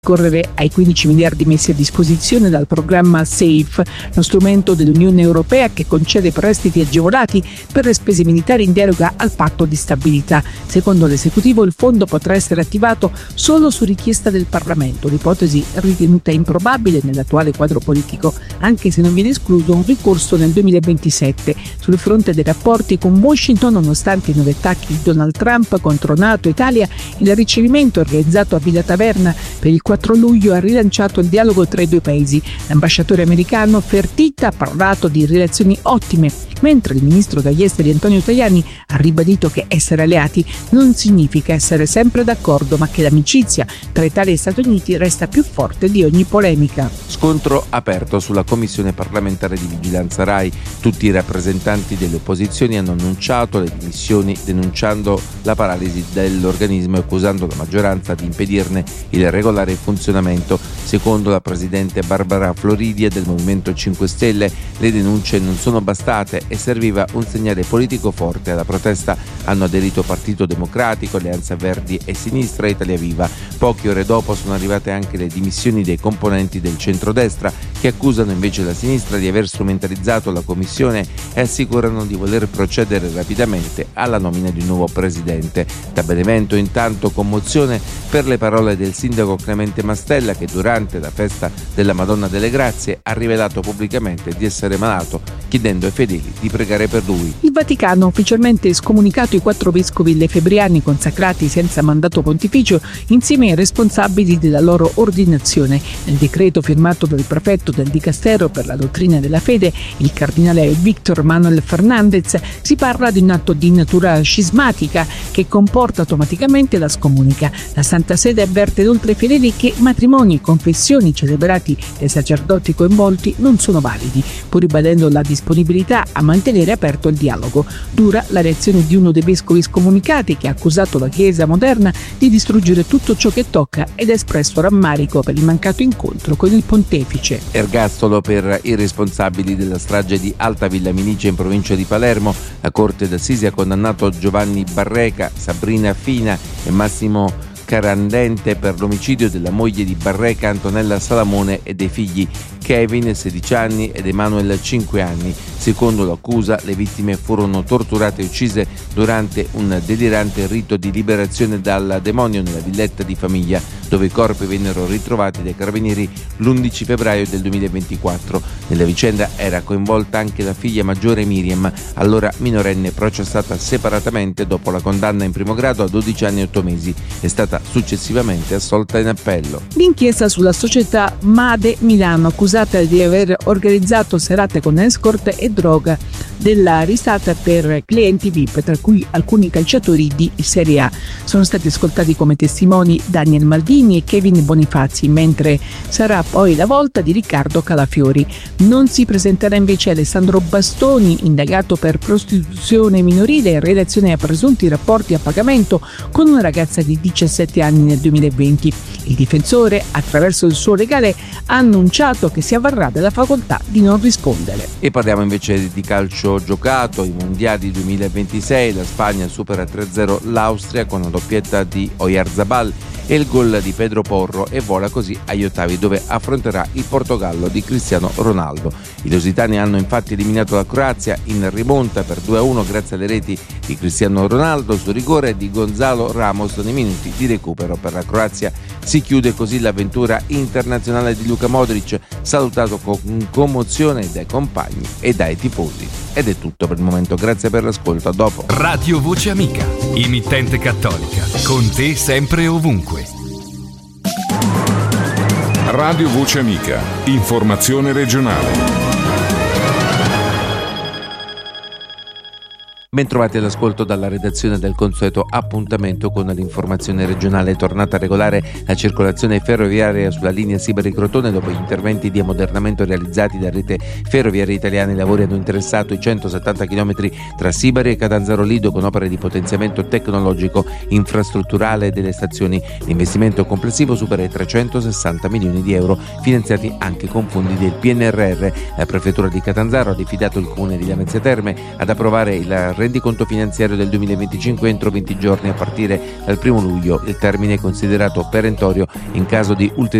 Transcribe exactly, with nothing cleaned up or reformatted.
correre ai quindici miliardi messi a disposizione dal programma SAFE, lo strumento dell'Unione Europea che concede prestiti agevolati per le spese militari in deroga al patto di stabilità. Secondo l'esecutivo il fondo potrà essere attivato solo su richiesta del Parlamento, l'ipotesi ritenuta improbabile nell'attuale quadro politico, anche se non viene escluso un ricorso nel duemilaventisette. Sul fronte dei rapporti con Washington, nonostante i nuovi attacchi di Donald Trump contro NATO e Italia, il ricevimento organizzato a Villa Taverna per il quattro luglio ha rilanciato il dialogo tra i due paesi. L'ambasciatore americano Fertitta ha parlato di relazioni ottime, mentre il ministro degli esteri Antonio Tajani ha ribadito che essere alleati non significa essere sempre d'accordo, ma che l'amicizia tra Italia e Stati Uniti resta più forte di ogni polemica. Scontro aperto sulla Commissione parlamentare di vigilanza RAI. Tutti i rappresentanti delle opposizioni hanno annunciato le dimissioni, denunciando la paralisi dell'organismo e accusando la maggioranza di impedirne il regolare funzionamento. Secondo la presidente Barbara Floridia del Movimento cinque Stelle, le denunce non sono bastate e serviva un segnale politico forte. Alla protesta hanno aderito Partito Democratico, Alleanza Verdi e Sinistra e Italia Viva. Poche ore dopo sono arrivate anche le dimissioni dei componenti del centrodestra, che accusano invece la sinistra di aver strumentalizzato la commissione e assicurano di voler procedere rapidamente alla nomina di un nuovo presidente. Da Benevento intanto commozione per le parole del sindaco Clemente Mastella, che durante la festa della Madonna delle Grazie ha rivelato pubblicamente di essere malato, chiedendo ai fedeli di pregare per lui. Il Vaticano ha ufficialmente scomunicato i quattro vescovi lefebvriani consacrati senza mandato pontificio insieme ai responsabili della loro ordinazione. Nel decreto firmato dal prefetto del Dicastero per la dottrina della fede, il cardinale Victor Manuel Fernandez, si parla di un atto di natura scismatica che comporta automaticamente la scomunica. La Santa Sede avverte inoltre ai fedeli che matrimoni e confessioni celebrati dai sacerdoti coinvolti non sono validi, pur ribadendo la disponibilità a mantenere aperto il dialogo. Dura la reazione di uno dei vescovi scomunicati, che ha accusato la Chiesa moderna di distruggere tutto ciò che tocca ed ha espresso rammarico per il mancato incontro con il pontefice. Ergastolo per i responsabili della strage di Alta Villa Minicia in provincia di Palermo. La Corte d'Assise ha condannato Giovanni Barreca, Sabrina Fina e Massimo Carandente per l'omicidio della moglie di Barreca, Antonella Salamone, e dei figli Kevin, sedici anni, ed Emanuel, cinque anni. Secondo l'accusa, le vittime furono torturate e uccise durante un delirante rito di liberazione dal demonio nella villetta di famiglia, dove i corpi vennero ritrovati dai carabinieri l'undici febbraio del duemilaventiquattro. Nella vicenda era coinvolta anche la figlia maggiore Miriam, allora minorenne, processata separatamente dopo la condanna in primo grado a dodici anni e otto mesi. È stata successivamente assolta in appello. L'inchiesta sulla società Made Milano, accusata di aver organizzato serate con escort e droga della risata per clienti V I P, tra cui alcuni calciatori di Serie A. Sono stati ascoltati come testimoni Daniel Maldini e Kevin Bonifazzi, mentre sarà poi la volta di Riccardo Calafiori. Non si presenterà invece Alessandro Bastoni, indagato per prostituzione minorile in relazione a presunti rapporti a pagamento con una ragazza di diciassette anni nel duemilaventi. Il difensore, attraverso il suo legale, ha annunciato che si avvarrà della facoltà di non rispondere. E parliamo invece di calcio giocato. I mondiali duemilaventisei, la Spagna supera tre a zero l'Austria con la doppietta di Oyarzabal e il gol di Pedro Porro e vola così agli ottavi, dove affronterà il Portogallo di Cristiano Ronaldo. I lusitani hanno infatti eliminato la Croazia in rimonta per due a uno grazie alle reti di Cristiano Ronaldo su rigore di Gonzalo Ramos nei minuti di recupero. Per la Croazia si chiude così l'avventura internazionale di Luka Modric, salutato con commozione dai compagni e dai tifosi. Ed è tutto per il momento, grazie per l'ascolto, a dopo. Radio Voce Amica, emittente cattolica, con te sempre e ovunque. Radio Voce Amica, informazione regionale. Bentrovati all'ascolto dalla redazione del consueto appuntamento con l'informazione regionale. È tornata regolare la circolazione ferroviaria sulla linea Sibari-Crotone dopo gli interventi di ammodernamento realizzati da Rete Ferroviaria Italiana. I lavori hanno interessato i centosettanta chilometri tra Sibari e Catanzaro Lido con opere di potenziamento tecnologico infrastrutturale delle stazioni. L'investimento complessivo supera i trecentosessanta milioni di euro, finanziati anche con fondi del P N R R. La prefettura di Catanzaro ha diffidato il comune di Lamezia Terme ad approvare il rendiconto finanziario del duemilaventicinque entro venti giorni a partire dal primo luglio. Il termine è considerato perentorio in caso di ulteriori